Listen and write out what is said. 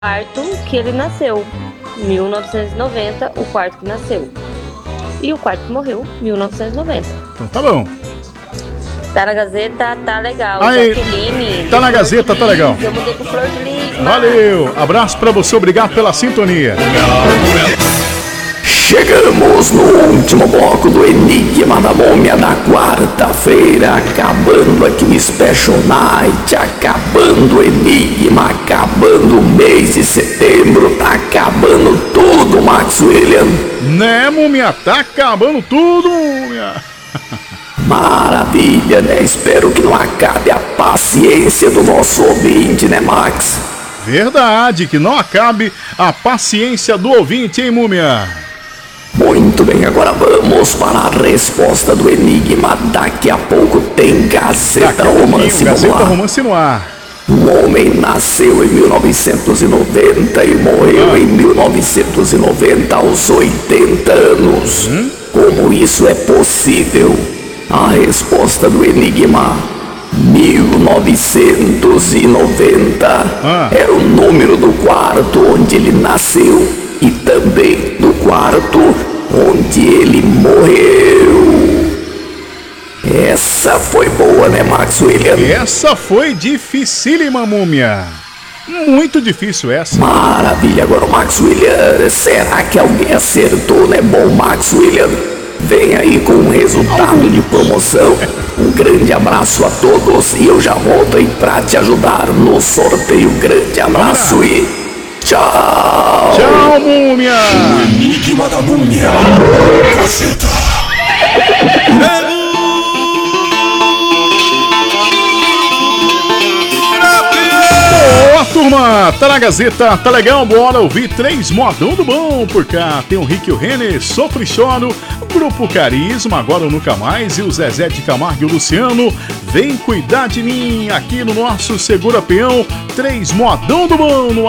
quarto que ele nasceu, 1990, o quarto que nasceu. E o quarto que morreu, 1990. Então tá bom. Tá na Gazeta, tá legal. Aí, Jaqueline, tá na Gazeta, tá legal. Eu mudei pro Flor de Lis. Valeu, abraço pra você, obrigado pela sintonia. Chegamos no último bloco do Enigma da Múmia da quarta-feira, acabando aqui o Special Night, acabando o Enigma, acabando o mês de setembro, tá acabando tudo, Max William. Né, múmia? Tá acabando tudo, múmia. Maravilha, né? Espero que não acabe a paciência do nosso ouvinte, né, Max? Verdade, que não acabe a paciência do ouvinte, hein, múmia? Muito bem, agora vamos para a resposta do Enigma. Daqui a pouco tem Gazeta Romance. Gazeta Romance no ar. Um homem nasceu em 1990 e morreu em 1990 aos 80 anos. Como isso é possível? A resposta do Enigma: 1990 era o número do quarto onde ele nasceu e também do quarto onde ele morreu. Essa foi boa, né, Max William? Essa foi dificílima, múmia. Muito difícil essa. Maravilha, agora o Max William. Será que alguém acertou, né, bom Max William? Vem aí com o resultado de promoção. Um grande abraço a todos e eu já volto aí pra te ajudar no sorteio. Grande abraço e tchau! Tchau, múmia! O Enigma da Múmia. Gazeta. Boa, turma! Tá na Gazeta, tá legal? Bora ouvir 3 modão do bom. Por cá tem o Rick e o Renner, Sofro e Choro, Grupo Carisma, Agora ou Nunca Mais, e o Zezé de Camargo e o Luciano. Vem cuidar de mim aqui no nosso Segura Peão. 3 modão do bom no